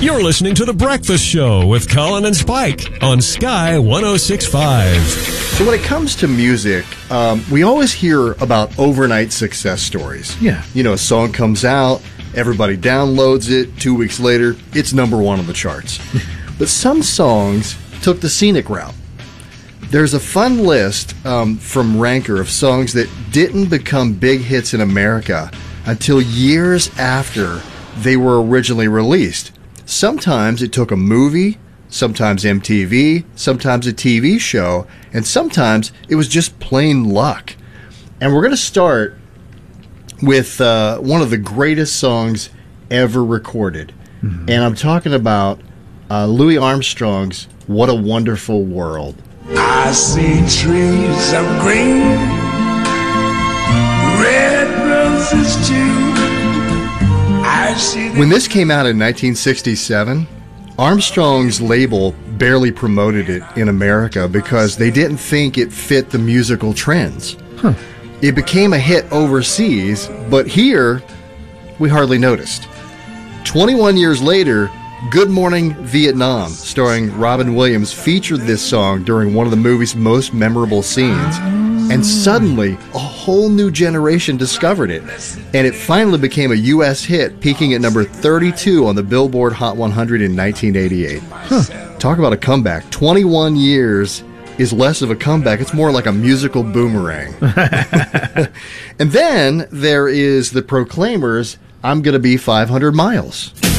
You're listening to The Breakfast Show with Colin and Spike on Sky 106.5. So when it comes to music, we always hear about overnight success stories. Yeah. You know, a song comes out, everybody downloads it, 2 weeks later, it's number one on the charts. But some songs took the scenic route. There's a fun list from Ranker of songs that didn't become big hits in America until years after they were originally released. Sometimes it took a movie, sometimes MTV, sometimes a TV show, and sometimes it was just plain luck. And we're going to start with one of the greatest songs ever recorded. Mm-hmm. And I'm talking about Louis Armstrong's What a Wonderful World. I see trees of green, red roses too. When this came out in 1967, Armstrong's label barely promoted it in America because they didn't think it fit the musical trends. It became a hit overseas, but here, we hardly noticed. 21 years later, Good Morning Vietnam, starring Robin Williams, featured this song during one of the movie's most memorable scenes. And suddenly, a whole new generation discovered it. And it finally became a U.S. hit, peaking at number 32 on the Billboard Hot 100 in 1988. Talk about a comeback. 21 years is less of a comeback. It's more like a musical boomerang. And then there is the Proclaimers' I'm Gonna Be 500 Miles.